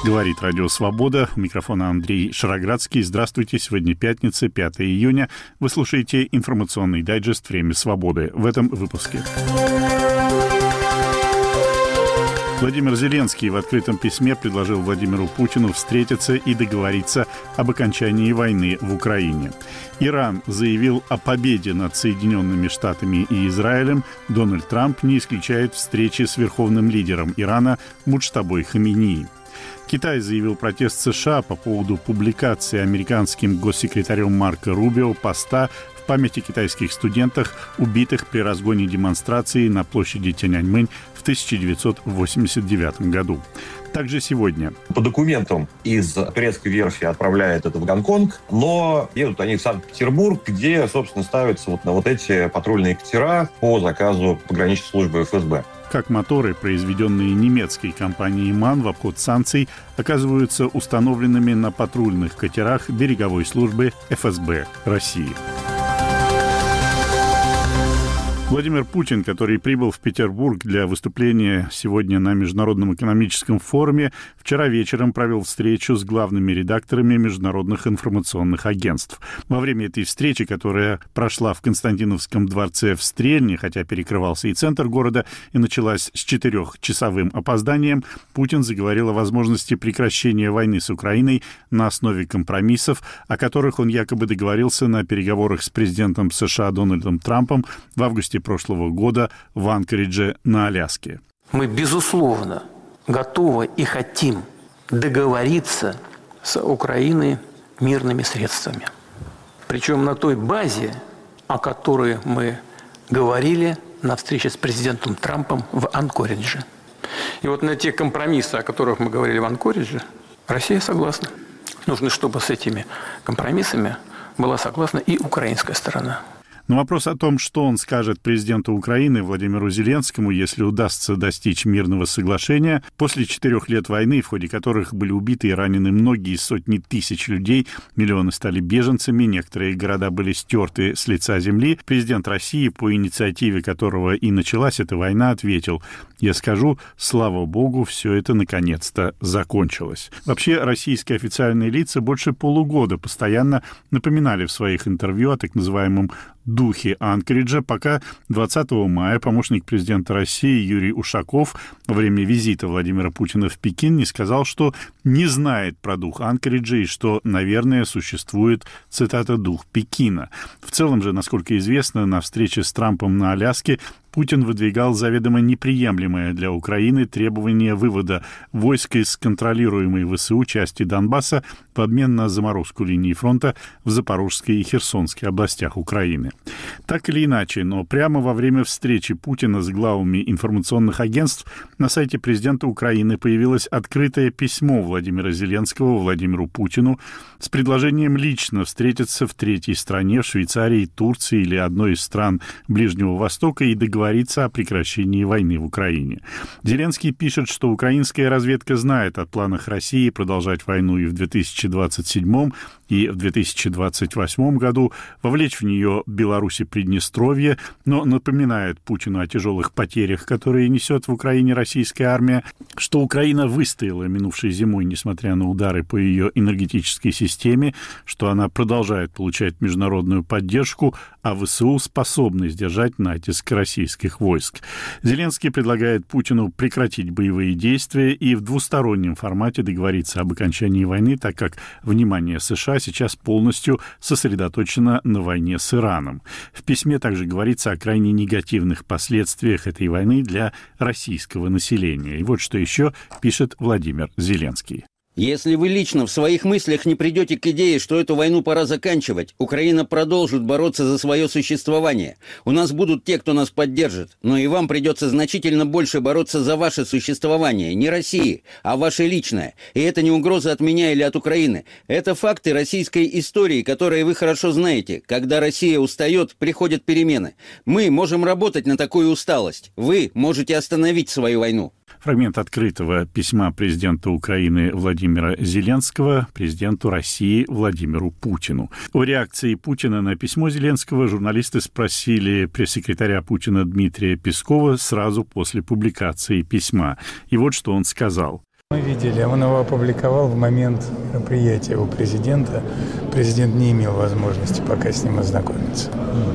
Говорит Радио Свобода. У микрофона Андрей Шароградский. Здравствуйте. Сегодня пятница, 5 июня. Вы слушаете информационный дайджест «Время свободы». В этом выпуске. Владимир Зеленский в открытом письме предложил Владимиру Путину встретиться и договориться об окончании войны в Украине. Иран заявил о победе над Соединенными Штатами и Израилем. Дональд Трамп не исключает встречи с верховным лидером Ирана Муджтабой Хаминеи. Китай заявил протест США по поводу публикации американским госсекретарем Марко Рубио поста в память о китайских студентах, убитых при разгоне демонстрации на площади Тяньаньмэнь в 1989 году. Также сегодня. По документам из турецкой верфи отправляют это в Гонконг, но едут они в Санкт-Петербург, где, собственно, ставятся на эти патрульные катера по заказу пограничной службы ФСБ. Как моторы, произведенные немецкой компанией МАН в обход санкций, оказываются установленными на патрульных катерах береговой службы ФСБ России. Владимир Путин, который прибыл в Петербург для выступления сегодня на Международном экономическом форуме, вчера вечером провел встречу с главными редакторами международных информационных агентств. Во время этой встречи, которая прошла в Константиновском дворце в Стрельне, хотя перекрывался и центр города, и началась с 4-часовым опозданием, Путин заговорил о возможности прекращения войны с Украиной на основе компромиссов, о которых он якобы договорился на переговорах с президентом США Дональдом Трампом в августе прошлого года в Анкоридже на Аляске. Мы, безусловно, готовы и хотим договориться с Украиной мирными средствами. Причем на той базе, о которой мы говорили на встрече с президентом Трампом в Анкоридже. И на те компромиссы, о которых мы говорили в Анкоридже, Россия согласна. Нужно, чтобы с этими компромиссами была согласна и украинская сторона. Но вопрос о том, что он скажет президенту Украины Владимиру Зеленскому, если удастся достичь мирного соглашения, после 4 лет войны, в ходе которых были убиты и ранены многие сотни тысяч людей, миллионы стали беженцами, некоторые города были стерты с лица земли, президент России, по инициативе которого и началась эта война, ответил: «Я скажу, слава богу, все это наконец-то закончилось». Вообще, российские официальные лица больше полугода постоянно напоминали в своих интервью о так называемом духе Анкориджа, пока 20 мая помощник президента России Юрий Ушаков во время визита Владимира Путина в Пекин не сказал, что не знает про дух Анкориджа и что, наверное, существует, цитата, «дух Пекина». В целом же, насколько известно, на встрече с Трампом на Аляске Путин выдвигал заведомо неприемлемое для Украины требование вывода войск из контролируемой ВСУ части Донбасса в обмен на заморозку линии фронта в Запорожской и Херсонской областях Украины. Так или иначе, но прямо во время встречи Путина с главами информационных агентств на сайте президента Украины появилось открытое письмо Владимира Зеленского Владимиру Путину с предложением лично встретиться в третьей стране, в Швейцарии, Турции или одной из стран Ближнего Востока и договориться о прекращении войны в Украине. Зеленский пишет, что украинская разведка знает о планах России продолжать войну и в 2027 и в 2028 году, вовлечь в нее Беларусь и Приднестровье, но напоминает Путину о тяжелых потерях, которые несет в Украине российская армия, что Украина выстояла минувшей зимой, несмотря на удары по ее энергетической системе, что она продолжает получать международную поддержку, а ВСУ способны сдержать натиск российских войск. Зеленский предлагает Путину прекратить боевые действия и в двустороннем формате договориться об окончании войны, так как внимание США сейчас полностью сосредоточено на войне с Ираном. В письме также говорится о крайне негативных последствиях этой войны для российского населения. И вот что еще пишет Владимир Зеленский. Если вы лично в своих мыслях не придете к идее, что эту войну пора заканчивать, Украина продолжит бороться за свое существование. У нас будут те, кто нас поддержит, но и вам придется значительно больше бороться за ваше существование, не России, а ваше личное. И это не угроза от меня или от Украины. Это факты российской истории, которые вы хорошо знаете. Когда Россия устает, приходят перемены. Мы можем работать на такую усталость. Вы можете остановить свою войну. Фрагмент открытого письма президента Украины Владимира Зеленского президенту России Владимиру Путину. О реакции Путина на письмо Зеленского журналисты спросили пресс-секретаря Путина Дмитрия Пескова сразу после публикации письма. И вот что он сказал. Мы видели, он его опубликовал в момент мероприятия у президента. Президент не имел возможности пока с ним ознакомиться.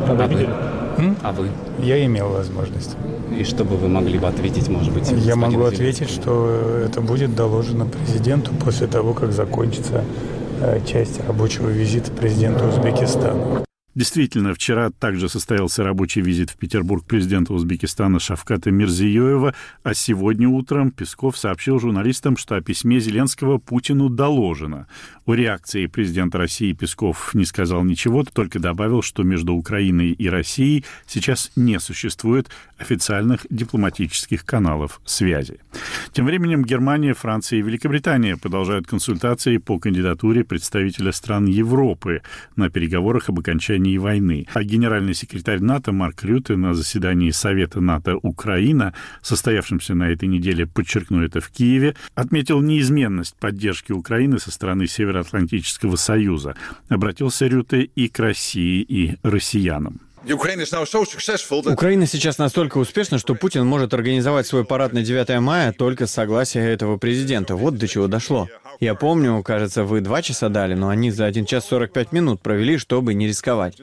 А вы? Я имел возможность. И что бы вы могли бы ответить, может быть? Я могу ответить, что это будет доложено президенту после того, как закончится часть рабочего визита президента Узбекистана. Действительно, вчера также состоялся рабочий визит в Петербург президента Узбекистана Шавката Мирзиёева, а сегодня утром Песков сообщил журналистам, что о письме Зеленского Путину доложено. О реакции президента России Песков не сказал ничего, только добавил, что между Украиной и Россией сейчас не существует официальных дипломатических каналов связи. Тем временем Германия, Франция и Великобритания продолжают консультации по кандидатуре представителя стран Европы на переговорах об окончании войны. А генеральный секретарь НАТО Марк Рютте на заседании Совета НАТО Украина, состоявшемся на этой неделе, подчеркну это, в Киеве, отметил неизменность поддержки Украины со стороны Североатлантического Союза. Обратился Рютте и к России, и россиянам. Украина сейчас настолько успешна, что Путин может организовать свой парад на 9 мая только с согласия этого президента. Вот до чего дошло. Я помню, кажется, вы 2 часа дали, но они за 1 час 45 минут провели, чтобы не рисковать.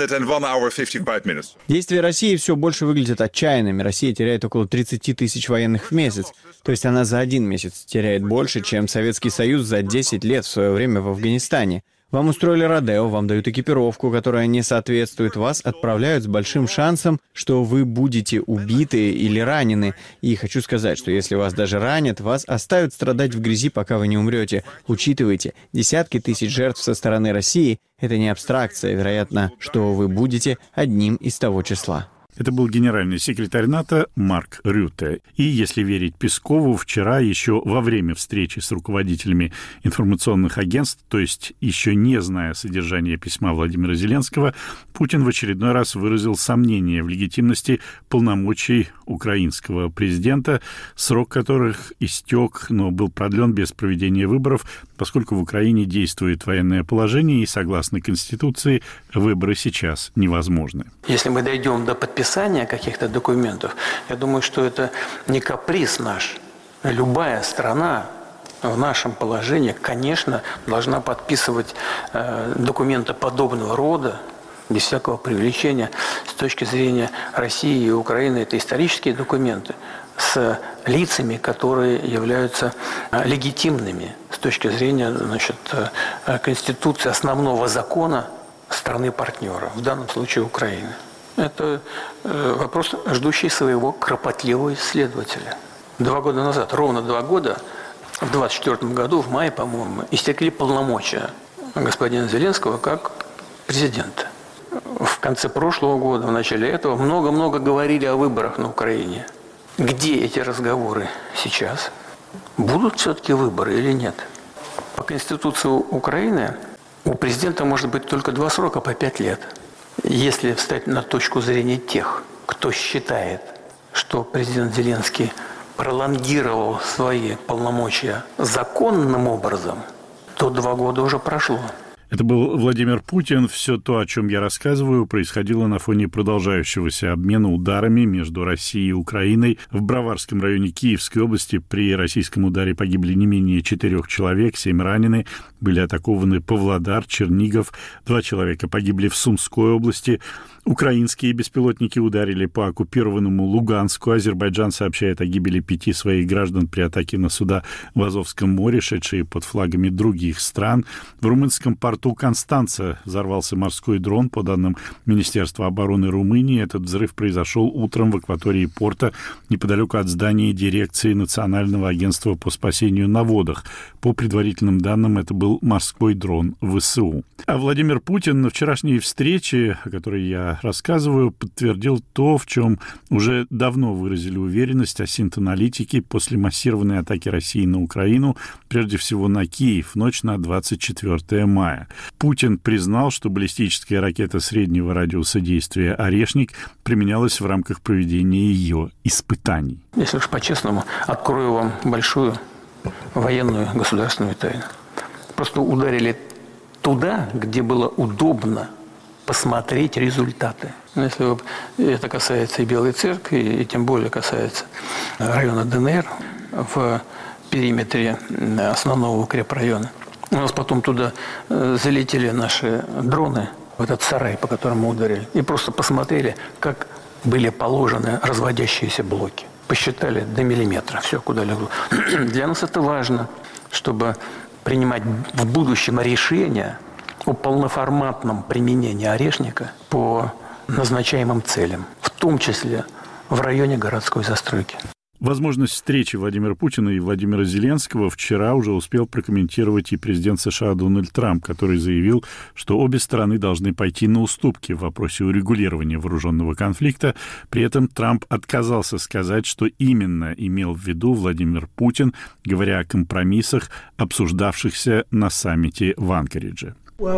Действия России все больше выглядят отчаянными. Россия теряет около 30 тысяч военных в месяц. То есть она за 1 месяц теряет больше, чем Советский Союз за 10 лет в свое время в Афганистане. Вам устроили родео, вам дают экипировку, которая не соответствует, вас отправляют с большим шансом, что вы будете убиты или ранены. И хочу сказать, что если вас даже ранят, вас оставят страдать в грязи, пока вы не умрете. Учитывайте, десятки тысяч жертв со стороны России – это не абстракция, вероятно, что вы будете одним из того числа. Это был генеральный секретарь НАТО Марк Рютте. И, если верить Пескову, вчера еще во время встречи с руководителями информационных агентств, то есть еще не зная содержания письма Владимира Зеленского, Путин в очередной раз выразил сомнение в легитимности полномочий украинского президента, срок которых истек, но был продлен без проведения выборов, поскольку в Украине действует военное положение и, согласно Конституции, выборы сейчас невозможны. Если мы дойдем до подписания каких-то документов, я думаю, что это не каприз наш. Любая страна в нашем положении, конечно, должна подписывать документы подобного рода, без всякого преувеличения. С точки зрения России и Украины это исторические документы с лицами, которые являются легитимными с точки зрения, значит, Конституции, основного закона страны-партнера, в данном случае Украины. Это вопрос, ждущий своего кропотливого исследователя. 2 года назад, ровно 2 года, в 2024 году, в мае, по-моему, истекли полномочия господина Зеленского как президента. В конце прошлого года, в начале этого, много-много говорили о выборах на Украине. Где эти разговоры сейчас? Будут все-таки выборы или нет? По Конституции Украины у президента может быть только 2 срока по 5 лет. Если встать на точку зрения тех, кто считает, что президент Зеленский пролонгировал свои полномочия законным образом, то 2 года уже прошло. Это был Владимир Путин. Все то, о чем я рассказываю, происходило на фоне продолжающегося обмена ударами между Россией и Украиной. В Броварском районе Киевской области при российском ударе погибли не менее 4 человек, 7 ранены. Были атакованы Павлодар, Чернигов. 2 человека погибли в Сумской области. Украинские беспилотники ударили по оккупированному Луганску. Азербайджан сообщает о гибели 5 своих граждан при атаке на суда в Азовском море, шедшие под флагами других стран. В румынском порту Констанца взорвался морской дрон. По данным Министерства обороны Румынии, этот взрыв произошел утром в акватории порта неподалеку от здания дирекции Национального агентства по спасению на водах. По предварительным данным, это был морской дрон ВСУ. А Владимир Путин на вчерашней встрече, о которой я рассказываю, подтвердил то, в чем уже давно выразили уверенность осинт-аналитики после массированной атаки России на Украину, прежде всего на Киев, в ночь на 24 мая. Путин признал, что баллистическая ракета среднего радиуса действия «Орешник» применялась в рамках проведения ее испытаний. Если уж по-честному, открою вам большую военную государственную тайну. Просто ударили туда, где было удобно посмотреть результаты. Если это касается и Белой Церкви, и тем более касается района ДНР, в периметре основного укрепрайона. У нас потом туда залетели наши дроны, в этот сарай, по которому ударили, и просто посмотрели, как были положены разводящиеся блоки. Посчитали до миллиметра, все, куда легло. Для нас это важно, чтобы принимать в будущем решения о полноформатном применении орешника по назначаемым целям, в том числе в районе городской застройки. Возможность встречи Владимира Путина и Владимира Зеленского вчера уже успел прокомментировать и президент США Дональд Трамп, который заявил, что обе стороны должны пойти на уступки в вопросе урегулирования вооруженного конфликта. При этом Трамп отказался сказать, что именно имел в виду Владимир Путин, говоря о компромиссах, обсуждавшихся на саммите в Анкоридже.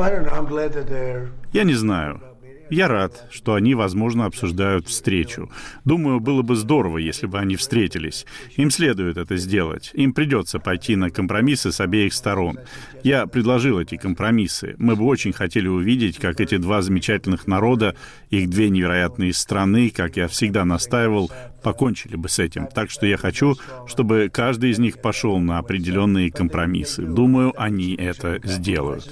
Я не знаю. Я рад, что они, возможно, обсуждают встречу. Думаю, было бы здорово, если бы они встретились. Им следует это сделать. Им придется пойти на компромиссы с обеих сторон. Я предложил эти компромиссы. Мы бы очень хотели увидеть, как эти два замечательных народа, их две невероятные страны, как я всегда настаивал, покончили бы с этим. Так что я хочу, чтобы каждый из них пошел на определенные компромиссы. Думаю, они это сделают.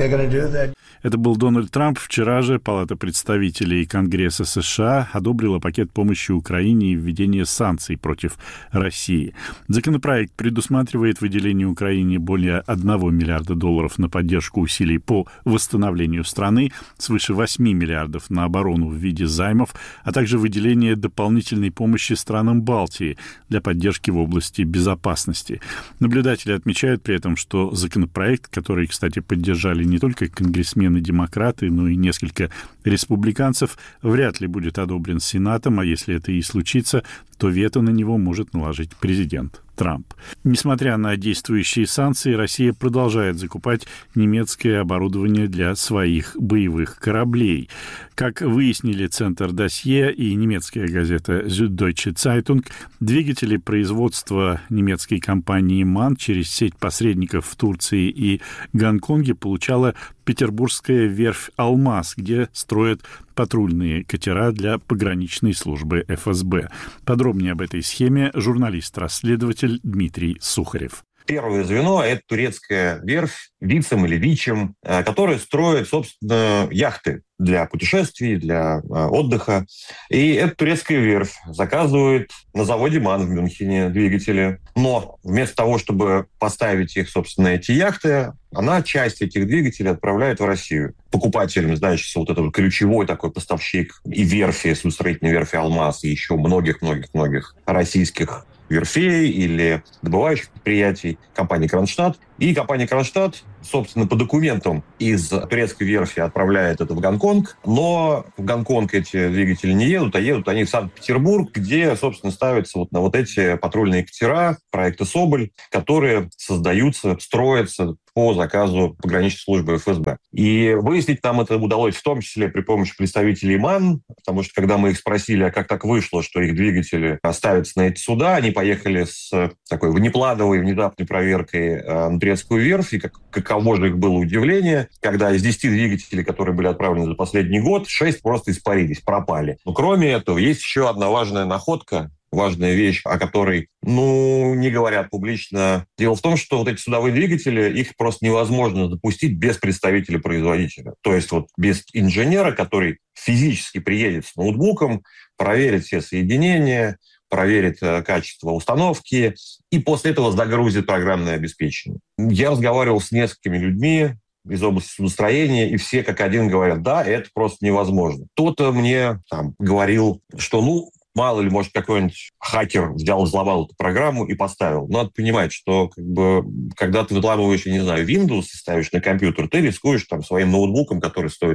Это был Дональд Трамп. Вчера же Палата представителей Конгресса США одобрила пакет помощи Украине и введение санкций против России. Законопроект предусматривает выделение Украине более $1 миллиарда на поддержку усилий по восстановлению страны, свыше 8 миллиардов на оборону в виде займов, а также выделение дополнительной помощи странам Балтии для поддержки в области безопасности. Наблюдатели отмечают при этом, что законопроект, который, кстати, поддержали не только конгрессмены-демократы, но и несколько республиканцев, вряд ли будет одобрен Сенатом, а если это и случится, то вето на него может наложить президент Трамп. Несмотря на действующие санкции, Россия продолжает закупать немецкое оборудование для своих боевых кораблей. Как выяснили Центр Досье и немецкая газета Süddeutsche Zeitung, двигатели производства немецкой компании MAN через сеть посредников в Турции и Гонконге получала петербургская верфь «Алмаз», где строят патрульные катера для пограничной службы ФСБ. Подробнее об этой схеме журналист-расследователь Дмитрий Сухарев. Первое звено – это турецкая верфь Вицем или Вичем, которая строит, собственно, яхты для путешествий, для отдыха. И эта турецкая верфь заказывает на заводе МАН в Мюнхене двигатели. Но вместо того, чтобы поставить их, собственно, эти яхты, она часть этих двигателей отправляет в Россию. Покупателям, значит, вот этот ключевой такой поставщик и верфи, судостроительной верфи «Алмаз», и еще многих-многих-многих российских верфей или добывающих предприятий, компании «Кронштадт». И компания «Кронштадт», собственно, по документам из турецкой верфи отправляет это в Гонконг, но в Гонконг эти двигатели не едут, а едут они в Санкт-Петербург, где, собственно, ставятся вот на вот эти патрульные катера проекта «Соболь», которые создаются, строятся по заказу пограничной службы ФСБ. И выяснить нам это удалось в том числе при помощи представителей МАН, потому что когда мы их спросили, а как так вышло, что их двигатели ставятся на эти суда, они поехали с такой внеплановой, внезапной проверкой на турецкую верфь, и каково же их было удивление, когда из 10 двигателей, которые были отправлены за последний год, 6 просто испарились, пропали. Но кроме этого, есть еще одна важная находка, важная вещь, о которой, не говорят публично. Дело в том, что вот эти судовые двигатели, их просто невозможно запустить без представителя производителя. То есть вот без инженера, который физически приедет с ноутбуком, проверит все соединения, проверит качество установки и после этого загрузит программное обеспечение. Я разговаривал с несколькими людьми из области судостроения, и все как один говорят, да, это просто невозможно. Кто-то мне говорил, что мало ли, может, какой-нибудь хакер взломал эту программу и поставил. Надо понимать, что когда ты взламываешь, Windows и ставишь на компьютер, ты рискуешь своим ноутбуком, который стоит,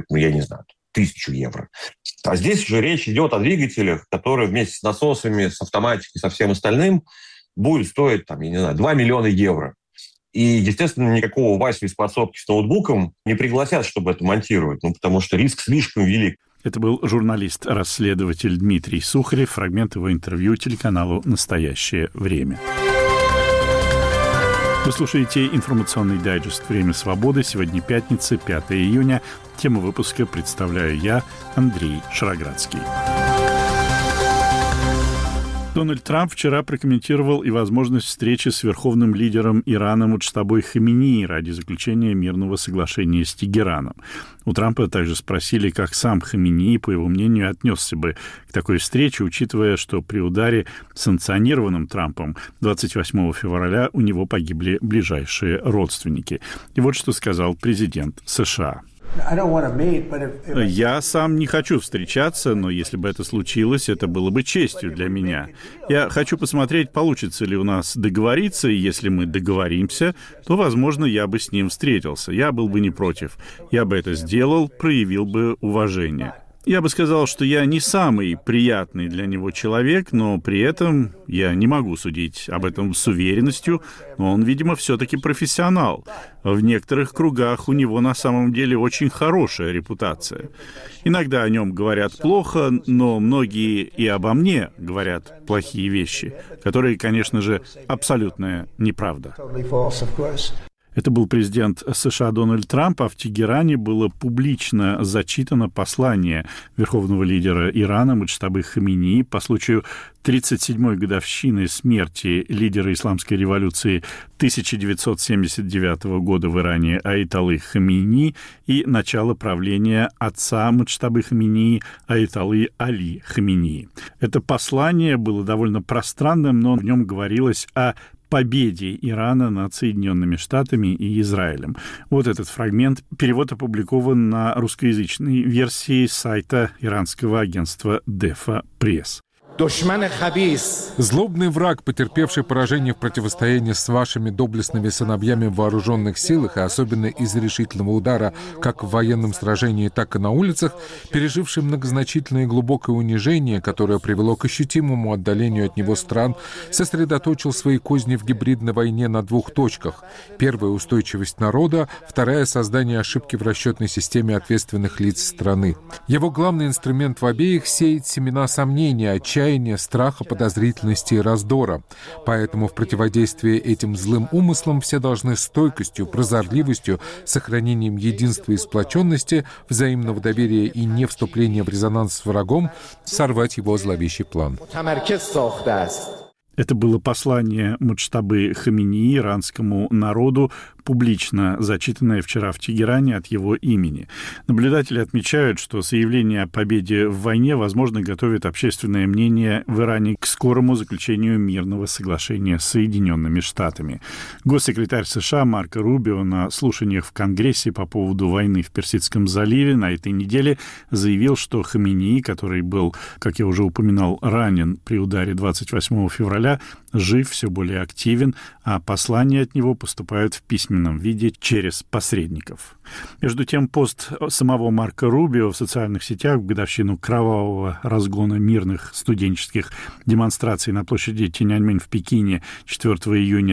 1000 евро. А здесь уже речь идет о двигателях, которые вместе с насосами, с автоматикой, со всем остальным будут стоить, 2 миллиона евро. И, естественно, никакого Васю из подсобки с ноутбуком не пригласят, чтобы это монтировать, потому что риск слишком велик. Это был журналист-расследователь Дмитрий Сухарев. Фрагмент его интервью телеканалу «Настоящее время». Вы слушаете информационный дайджест «Время свободы». Сегодня пятница, 5 июня. Тему выпуска представляю я, Андрей Шароградский. Дональд Трамп вчера прокомментировал и возможность встречи с верховным лидером Ирана Муджтабой Хаминеи ради заключения мирного соглашения с Тегераном. У Трампа также спросили, как сам Хаминеи, по его мнению, отнесся бы к такой встрече, учитывая, что при ударе, санкционированном Трампом, 28 февраля у него погибли ближайшие родственники. И вот что сказал президент США. Я сам не хочу встречаться, но если бы это случилось, это было бы честью для меня. Я хочу посмотреть, получится ли у нас договориться, и если мы договоримся, то, возможно, я бы с ним встретился. Я был бы не против. Я бы это сделал, проявил бы уважение. Я бы сказал, что я не самый приятный для него человек, но при этом я не могу судить об этом с уверенностью, но он, видимо, все-таки профессионал. В некоторых кругах у него на самом деле очень хорошая репутация. Иногда о нем говорят плохо, но многие и обо мне говорят плохие вещи, которые, конечно же, абсолютная неправда. Это был президент США Дональд Трамп, а в Тегеране было публично зачитано послание верховного лидера Ирана Муджтабы Хаминеи по случаю 37-й годовщины смерти лидера исламской революции 1979 года в Иране Аятоллы Хаминеи и начала правления отца Муджтабы Хаминеи Аятоллы Али Хаминеи. Это послание было довольно пространным, но в нем говорилось о победе Ирана над Соединенными Штатами и Израилем. Вот этот фрагмент. Перевод опубликован на русскоязычной версии сайта иранского агентства Дефа Пресс. Злобный враг, потерпевший поражение в противостоянии с вашими доблестными сыновьями в вооруженных силах, и особенно из-за решительного удара как в военном сражении, так и на улицах, переживший многозначительное и глубокое унижение, которое привело к ощутимому отдалению от него стран, сосредоточил свои козни в гибридной войне на двух точках. Первая — устойчивость народа, вторая — создание ошибки в расчетной системе ответственных лиц страны. Его главный инструмент в обеих — сеять семена сомнения, отчаяния, страха, подозрительности и раздора. Поэтому в противодействии этим злым умыслам все должны стойкостью, прозорливостью, сохранением единства и сплоченности, взаимного доверия и не вступления в резонанс с врагом сорвать его зловещий план. Это было послание Муджтабы Хаминеи иранскому народу, публично зачитанное вчера в Тегеране от его имени. Наблюдатели отмечают, что заявление о победе в войне, возможно, готовит общественное мнение в Иране к скорому заключению мирного соглашения с Соединенными Штатами. Госсекретарь США Марко Рубио на слушаниях в Конгрессе по поводу войны в Персидском заливе на этой неделе заявил, что Хаминеи, который был, как я уже упоминал, ранен при ударе 28 февраля, жив, все более активен, а послания от него поступают в письменном виде через посредников. Между тем, пост самого Марко Рубио в социальных сетях в годовщину кровавого разгона мирных студенческих демонстраций на площади Тяньаньмэнь в Пекине 4 июня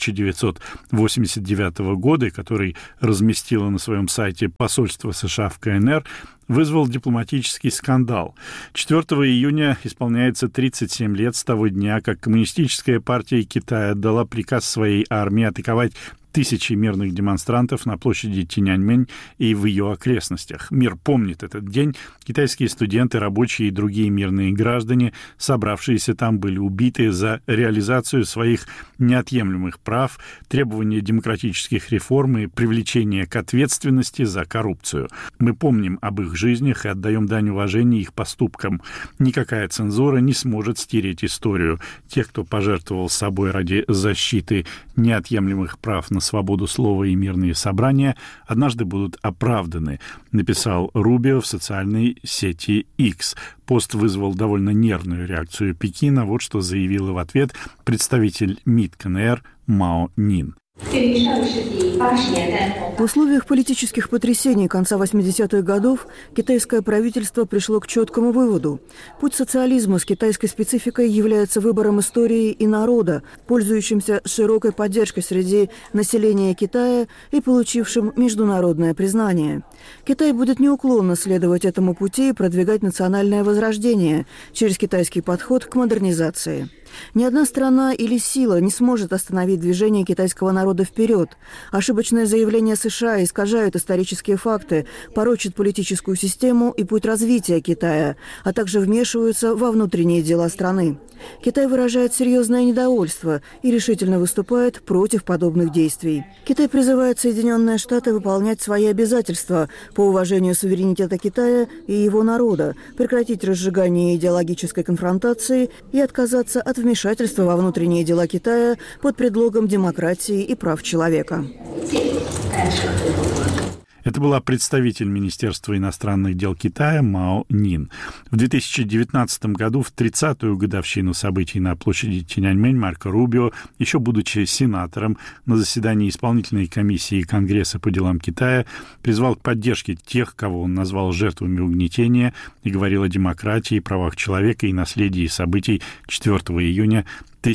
1989 года, который разместило на своем сайте посольство США в КНР, вызвал дипломатический скандал. 4 июня исполняется 37 лет с того дня, как Коммунистическая партия Китая отдала приказ своей армии атаковать тысячи мирных демонстрантов на площади Тяньаньмэнь и в ее окрестностях. Мир помнит этот день. Китайские студенты, рабочие и другие мирные граждане, собравшиеся там, были убиты за реализацию своих неотъемлемых прав, требования демократических реформ и привлечение к ответственности за коррупцию. Мы помним об их жизнях и отдаем дань уважения их поступкам. Никакая цензура не сможет стереть историю. Тех, кто пожертвовал собой ради защиты неотъемлемых прав на свободу слова и мирные собрания, однажды будут оправданы, написал Рубио в социальной сети X. Пост вызвал довольно нервную реакцию Пекина. Вот что заявила в ответ представитель МИД КНР Мао Нин. В условиях политических потрясений конца 80-х годов китайское правительство пришло к четкому выводу. Путь социализма с китайской спецификой является выбором истории и народа, пользующимся широкой поддержкой среди населения Китая и получившим международное признание. Китай будет неуклонно следовать этому пути и продвигать национальное возрождение через китайский подход к модернизации. Ни одна страна или сила не сможет остановить движение китайского народа вперед. Ошибочные заявления США искажают исторические факты, порочат политическую систему и путь развития Китая, а также вмешиваются во внутренние дела страны. Китай выражает серьезное недовольство и решительно выступает против подобных действий. Китай призывает Соединенные Штаты выполнять свои обязательства по уважению суверенитета Китая и его народа, прекратить разжигание идеологической конфронтации и отказаться от вмешательства во внутренние дела Китая под предлогом демократии и прав человека. Это была представитель Министерства иностранных дел Китая Мао Нин. В 2019 году, в 30-ю годовщину событий на площади Тяньаньмэнь, Марко Рубио, еще будучи сенатором, на заседании исполнительной комиссии Конгресса по делам Китая призвал к поддержке тех, кого он назвал жертвами угнетения, и говорил о демократии, правах человека и наследии событий 4 июня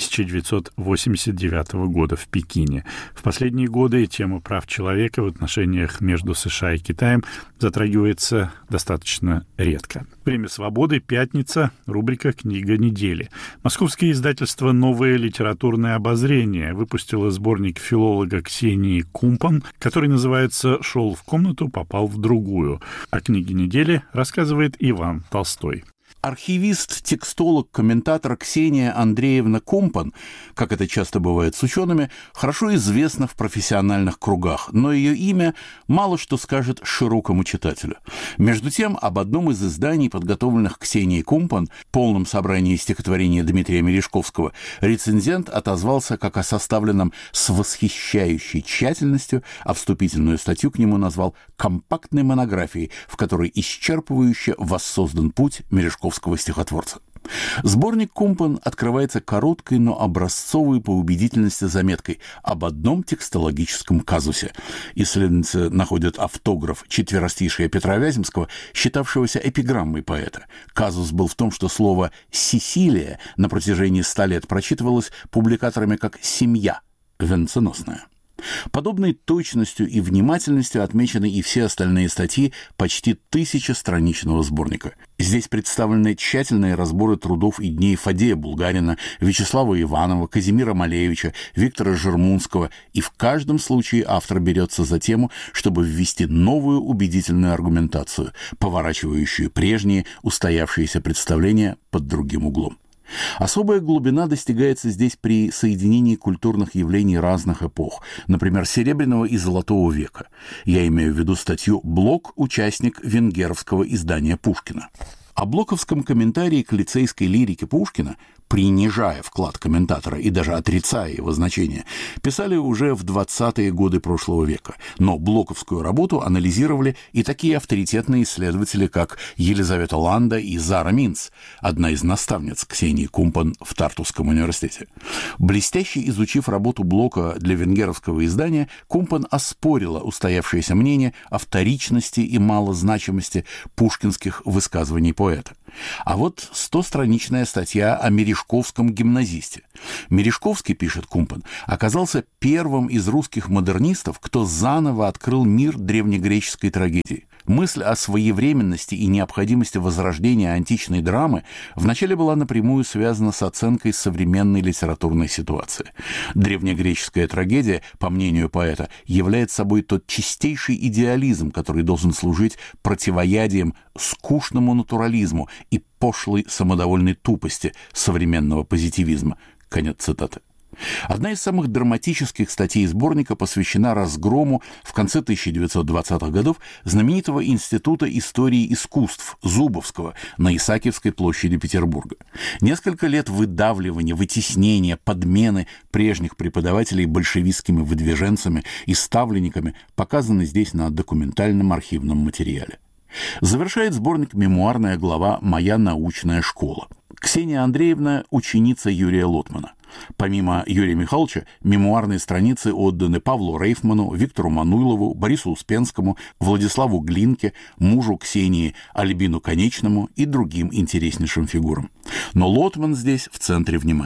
1989 года в Пекине. В последние годы тема прав человека в отношениях между США и Китаем затрагивается достаточно редко. Время свободы, пятница, рубрика «Книга недели». Московское издательство «Новое литературное обозрение» выпустило сборник филолога Ксении Кумпан, который называется «Шел в комнату, попал в другую». О книге недели рассказывает Иван Толстой. Архивист, текстолог, комментатор Ксения Андреевна Кумпан, как это часто бывает с учеными, хорошо известна в профессиональных кругах, но ее имя мало что скажет широкому читателю. Между тем, об одном из изданий, подготовленных Ксенией Кумпан, полном собрании стихотворения Дмитрия Мережковского, рецензент отозвался как о составленном с восхищающей тщательностью, а вступительную статью к нему назвал компактной монографией, в которой исчерпывающе воссоздан путь Мережковского стихотворца. Сборник Кумпан открывается короткой, но образцовой по убедительности заметкой об одном текстологическом казусе. Исследователи находят автограф четверостишия Петра Вяземского, считавшегося эпиграммой поэта. Казус был в том, что слово «Сесилия» на протяжении 100 лет прочитывалось публикаторами как «семья», венценосная. Подобной точностью и внимательностью отмечены и все остальные статьи почти 1000-страничного сборника. Здесь представлены тщательные разборы трудов и дней Фадея Булгарина, Вячеслава Иванова, Казимира Малевича, Виктора Жермунского, и в каждом случае автор берется за тему, чтобы ввести новую убедительную аргументацию, поворачивающую прежние устоявшиеся представления под другим углом. Особая глубина достигается здесь при соединении культурных явлений разных эпох, например, Серебряного и Золотого века. Я имею в виду статью «Блок. Участник венгеровского издания Пушкина». О блоковском комментарии к лицейской лирике Пушкина, принижая вклад комментатора и даже отрицая его значение, писали уже в 20-е годы прошлого века. Но блоковскую работу анализировали и такие авторитетные исследователи, как Елизавета Ланда и Зара Минц, одна из наставниц Ксении Кумпан в Тартусском университете. Блестяще изучив работу Блока для венгеровского издания, Кумпан оспорила устоявшееся мнение о вторичности и малозначимости пушкинских высказываний поэта. А вот 100-страничная статья о Мережковском гимназисте. Мережковский, пишет Кумпан, оказался первым из русских модернистов, кто заново открыл мир древнегреческой трагедии. Мысль о своевременности и необходимости возрождения античной драмы вначале была напрямую связана с оценкой современной литературной ситуации. Древнегреческая трагедия, по мнению поэта, является собой тот чистейший идеализм, который должен служить противоядием скучному натурализму и пошлой самодовольной тупости современного позитивизма. Конец цитаты. Одна из самых драматических статей сборника посвящена разгрому в конце 1920-х годов знаменитого Института истории искусств Зубовского на Исаакиевской площади Петербурга. Несколько лет выдавливания, вытеснения, подмены прежних преподавателей большевистскими выдвиженцами и ставленниками показаны здесь на документальном архивном материале. Завершает сборник мемуарная глава «Моя научная школа». Ксения Андреевна – ученица Юрия Лотмана. Помимо Юрия Михайловича, мемуарные страницы отданы Павлу Рейфману, Виктору Мануйлову, Борису Успенскому, Владиславу Глинке, мужу Ксении Альбину Конечному и другим интереснейшим фигурам. Но Лотман здесь в центре внимания.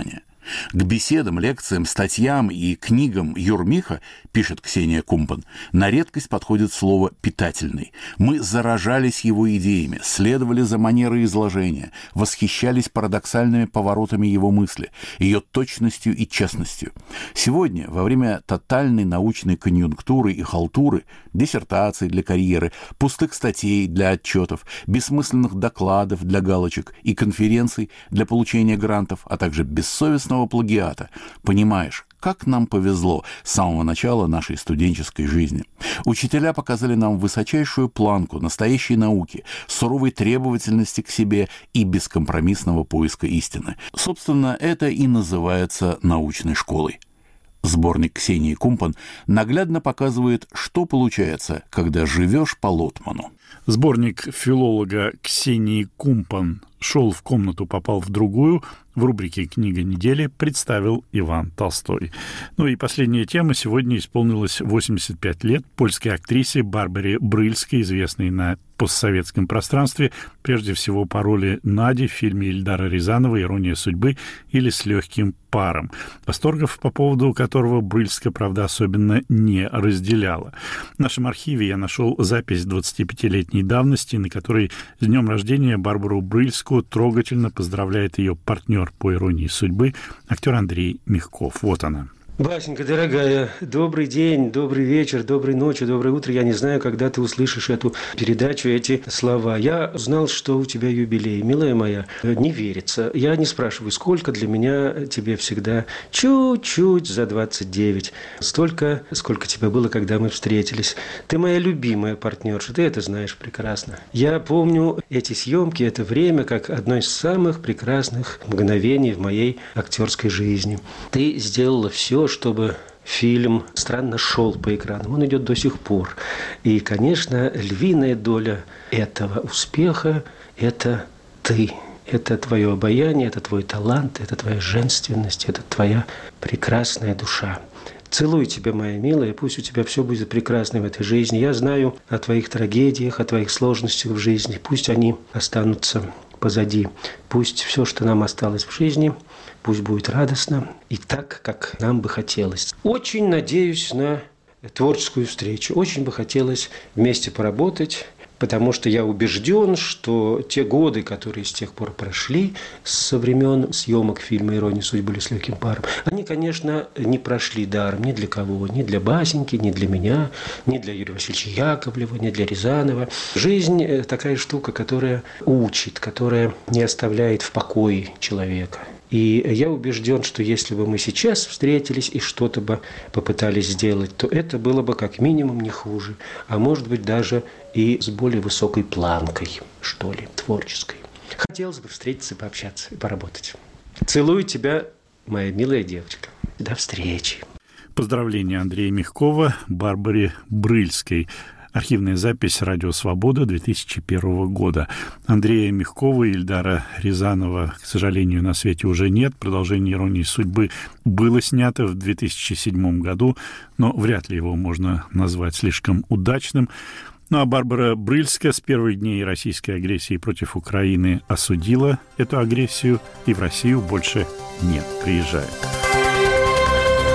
К беседам, лекциям, статьям и книгам Юрмиха, пишет Ксения Кумпан, на редкость подходит слово «питательный». Мы заражались его идеями, следовали за манерой изложения, восхищались парадоксальными поворотами его мысли, ее точностью и честностью. Сегодня, во время тотальной научной конъюнктуры и халтуры, диссертаций для карьеры, пустых статей для отчетов, бессмысленных докладов для галочек и конференций для получения грантов, а также бессовестного плагиата, понимаешь, как нам повезло с самого начала нашей студенческой жизни. Учителя показали нам высочайшую планку настоящей науки, суровой требовательности к себе и бескомпромиссного поиска истины. Собственно, это и называется научной школой. Сборник Ксении Кумпан наглядно показывает, что получается, когда живешь по Лотману. Сборник филолога Ксении Кумпан «Шел в комнату, попал в другую» в рубрике «Книга недели» представил Иван Толстой. Ну и последняя тема. Сегодня исполнилось 85 лет польской актрисе Барбаре Брыльской, известной на постсоветском пространстве, прежде всего по роли Нади в фильме Эльдара Рязанова «Ирония судьбы» или «С легким паром», восторгов по поводу которого Брыльская, правда, особенно не разделяла. В нашем архиве я нашел запись 25-летней давности, на которой с днем рождения Барбару Брыльскую трогательно поздравляет ее партнер по «Иронии судьбы», актер Андрей Мягков. Вот она. Басенька, дорогая, добрый день, добрый вечер, доброй ночи, доброе утро. Я не знаю, когда ты услышишь эту передачу, эти слова. Я знал, что у тебя юбилей, милая моя. Не верится. Я не спрашиваю, сколько, для меня тебе всегда чуть-чуть за 29. Столько, сколько тебе было, когда мы встретились. Ты моя любимая партнерша, ты это знаешь прекрасно. Я помню эти съемки, это время, как одно из самых прекрасных мгновений в моей актерской жизни. Ты сделала все, чтобы фильм странно шел по экранам. Он идет до сих пор. И, конечно, львиная доля этого успеха – это ты. Это твое обаяние, это твой талант, это твоя женственность, это твоя прекрасная душа. Целую тебя, моя милая, пусть у тебя все будет прекрасно в этой жизни. Я знаю о твоих трагедиях, о твоих сложностях в жизни. Пусть они останутся позади. Пусть все, что нам осталось в жизни, пусть будет радостно и так, как нам бы хотелось. Очень надеюсь на творческую встречу. Очень бы хотелось вместе поработать, потому что я убежден, что те годы, которые с тех пор прошли, со времен съемок фильма «Ирония судьбы» или «С легким паром», они, конечно, не прошли даром ни для кого, ни для Басеньки, ни для меня, ни для Юрия Васильевича Яковлева, ни для Рязанова. Жизнь такая штука, которая учит, которая не оставляет в покое человека. И я убежден, что если бы мы сейчас встретились и что-то бы попытались сделать, то это было бы как минимум не хуже, а может быть даже и с более высокой планкой, что ли, творческой. Хотелось бы встретиться, пообщаться и поработать. Целую тебя, моя милая девочка. До встречи. Поздравления Андрея Мягкова Барбаре Брыльской. Архивная запись «Радио Свобода» 2001 года. Андрея Мягкова и Эльдара Рязанова, к сожалению, на свете уже нет. Продолжение «Иронии судьбы» было снято в 2007 году, но вряд ли его можно назвать слишком удачным. Ну а Барбара Брыльская с первых дней российской агрессии против Украины осудила эту агрессию и в Россию больше не приезжает.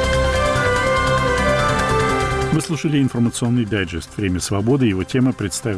Вы слушали информационный дайджест «Время свободы». Его тема представила